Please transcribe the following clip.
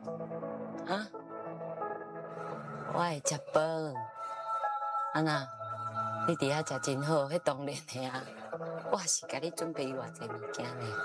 啊，我会食饭。啊那，你伫遐食真好，迄当然的啊。我是甲你准备偌济物件呢。